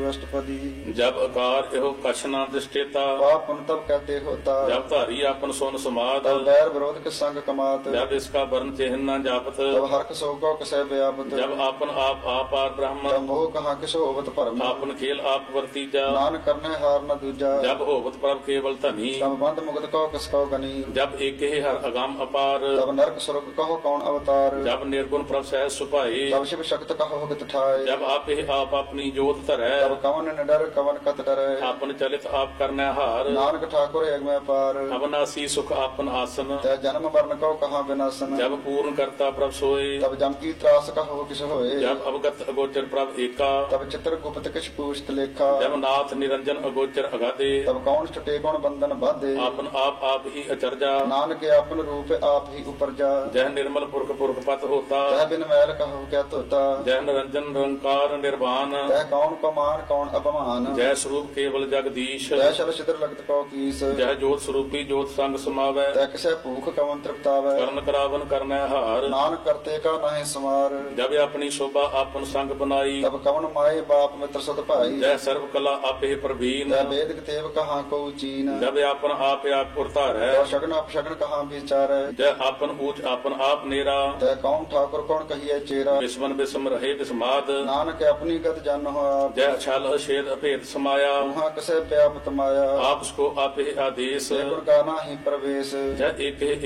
अष्टपदी। जब अकार एहो कछ न दृष्टेता, पाप पुण्य तब कहते होता। जब धारी आपन सोन समात, तब बैर विरोध के संग कमात। जब इसका वर्ण चिन्ह न जापत, तब हर्क शोको कसै व्यापत। जब आपन आप आपार ब्रह्म, तब मोह कहाँ किसो होवत भरम। आपन खेल आप वर्तीजा, नान करने हार न दूजा। जब होवत प्रभ केवल धनी, तब बंद मुगत कहो किसको गनी। जब एक ही हर अगम अपार, तब नरक स्वर्ग कहो कौन अवतार। जब निर्गुण प्रभ सहज सुपाए, तब शिव शक्त कहो हित ठाए। जब आप ही आप अपनी जोत धरै, तब कवन निडर कवन कत डरै। आपन चलित आप करने हार, नानक ठाकुर एक में पार। अविनाशी सुख आपन आसन, तय जन्म मरण कहो कहाँ विनाशन। जब पूर्ण करता प्रभ सोए, तब जम की त्रास कहो किस होए। जब अवगत अगोचर प्रभ एका, तब चित्र गुप्त किछ पूछत लेखा। जब नाथ निरंजन अगोचर अगाधे, तब कौन छुटे कौन बंधन बाधे। आपन आप ही अचरजा, नानक आपन रूप आप ही उपरजा। जह निर्मल पुरख पुरख पत होता, तह बिन मैल कहो क्या तोता। जह निरंजन निरंकार निर्वाण, तह कौन कमान कौन अपमान। जय स्वरूप केवल जगदीश, तह शल छिद्र लगत कहो कीस। जय जोत स्वरूपी जोत संग समावै, तह किसे भूख कवन तृप्तावै। करण करावन करनै हार, नानक करते का नहीं समार। जब अपनी शोभा आपन संग बनाई, तब कवन माए बाप मित्र सत भाई। जय सर्व कला आपे प्रवीण, तह वेद तेव कहाँ को चीन। जब आपन आप पुरतार है, तह शगन अपशगन कहाँ विचार। जय आपन ऊंच आपन आप नेरा, तह कौन ठाकुर कौन कहिए चेरा। विस्मन विस्म रहे विस्माद, नानक अपनी गत जान हो आप। जय छल अछेद अभेद समाया, वहाँ कसे व्यापत माया। आप उसको आपे आदेश, गुण का नाही प्रवेश। जय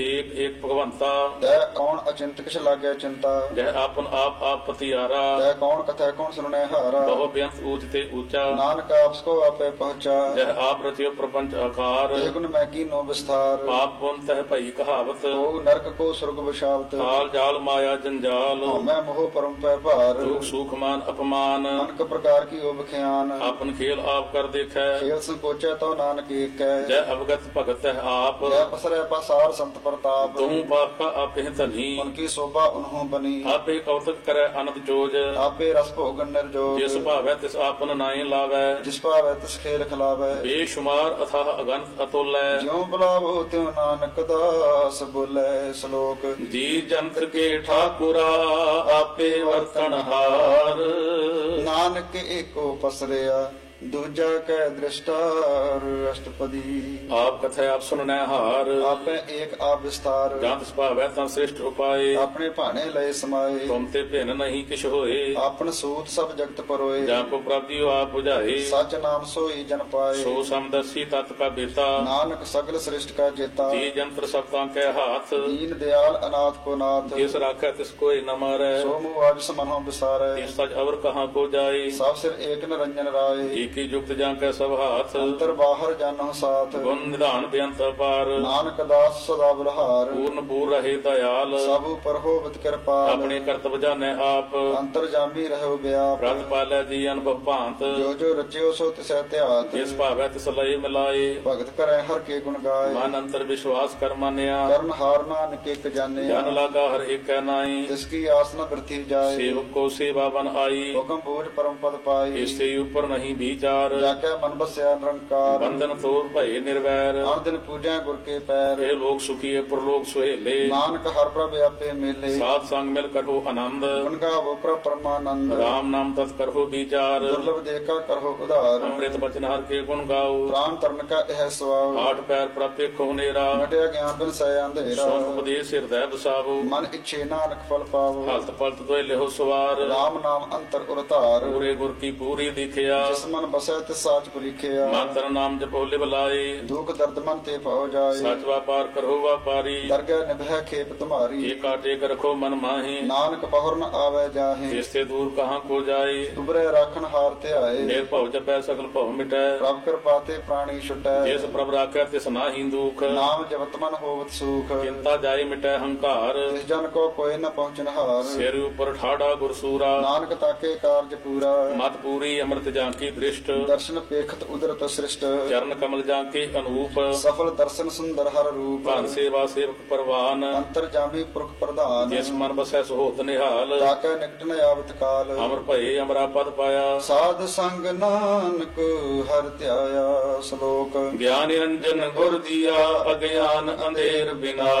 एक भगवंता, तह कौन अचिंत किस लागे चिंता। जय आपन आप पतियारा, तह कौन कथा कौन सुनने हारा। बहु व्यंत ऊंच ते ऊंचा, नानक आपको आपे पहुंचा। जय आप रचियो प्रपंच आकार, गुण मैं की नो विस्तार। पाप पुन तह भई कहावत, ओ नरक को स्वर्ग विशालत। काल जाल माया जंजाल, मैं मोह परम पै भार। दुख सुख मान अपमान, अनक प्रकार की ओब ख्यान। आपन खेल आप कर देखै, खेल संकोचे तो नानक एक है। जय अवगत भगत है आप, जय पसरे पासार संत प्रताप। तुम पाप का आपे धनी, उनकी शोभा उन्हों बनी। आपे कौतक करे अनंत जोज, आपे रस भोगन निर्जोग। जिस भावै तिस आपन नाई लावै, जिस पावै तिस खेल खिलावै। बेशुमार अथाह अगंत अतुलै, ज्यों बुलावो त्यों नानक दास बोले श्लोक। जी जंत के ठाकुरा आपे वर्तन हार, नानक एको पसरिया दूजा कै दृष्टार। अष्टपदी। आप कथे आप सुनने हार, आपे एक आप विस्तार। जंत भावै तं श्रेष्ठ उपाय, अपने भाने लय समाये। तुम ते भिन नहीं किछ होए, आपन सूत सब जगत परोए। जाको प्राप्तियो आप बुझाए, सच नाम सोई जन पाए। सो समदर्शी तत् का बेता, नानक सगल श्रेष्ठ का जेता। जी जंत्र सबका के हाथ, दीन दयाल अनाथ को नाथ। जिस राखै तिस कोई न मारै, सो मुँह आज समनो विसारे। तिस सच अवर कहाँ को जाए, सब सिर एक निरंजन राय। की युक्त जाके सब हाथ, अंतर बाहर जानो साथ। गुण निधान बेअंत अपार, नानक दास सदा बलहार। पूर्ण पूर रहे दयाल, सब पर होवत कृपाल। अपने कर्तव्य जाने आप, अंतर जामी रहो व्याप। व्रत पालै जी अनुभव भांत, जो जो रचियो सो तिसै त्यात। जिस भावै तिस लय मिलाए, भगत करे हर के गुण गाय। मन अंतर विश्वास कर मानिया, कर्ण हार नानक एक जाने। जन लागा हर एक नाई, जिसकी आस न वृथी जाए। सेवक को सेवा बन आई, हुक्म बूझ परम पद पाई। इससे ऊपर नहीं विचार, जाके मन बस्या निरंकार। बंधन तोड़ भय निर्वैर, हर दिन पूजा गुर के पैर। हे लोग सुखी प्रलोक सुहेले, नानक हर प्रभ आपे मेले। साथ संग मिल करो आनंद, उनका वो परमानंद। राम नाम तत् करो विचार, दुर्लभ देखा करो उदार। अमृत बचन हर के गुण गाओ, प्राण तरण का यह स्वभाव। आठ पैर प्रत्येक होनेरा, घटिया ज्ञान बिन सय अंधेरा। सोन उपदेश हृदय बसावो, मन इच्छे नानक फल पावो। हलत पलत दोय लेहो सवार, राम नाम अंतर उरतार। पूरे गुर की पूरी दिखिया, जिस मन बसै तिस साच पुलिखिया। मातर नाम जपो लिव लाए, दुख दर्द मन ते पाओ जाए। सच व्यापार करो व्यापारी, दरगह निभै खेप तुम्हारी। एक टेक रखो मन माही, नानक पहुर न आवे जाहे। इससे दूर कहाँ को जाए, उबरे राखन हार ते आए। नेक भव जपै सकल भव मिटै, प्रभ कृपा ते प्राणी छुटै। जिस प्रभ राखै तिस नाहि दुख, नाम जपत मन होवत सुख। चिंता जाय मिटै हंकार, जिस जन को कोई न पहुँचन हार। सिर ऊपर ठाड़ा गुरसूरा, नानक ताके कार्य पूरा। मत पूरी अमृत जाकी दृष्ट, दर्शन पेखत उदरत सृष्ट। चरण कमल जाके अनूप, सफल दर्शन सुंदर हर रूप। भान सेवा सेवक परवान, अंतर जामी पुरख प्रधान। जिस मन बसै सुहोत निहाल, ताके निकट न आवत काल। अमर भये अमरा पद पाया, साध संग नानक हर त्याया। श्लोक। ज्ञान निरंजन गुर दिया, अज्ञान अंधेर बिना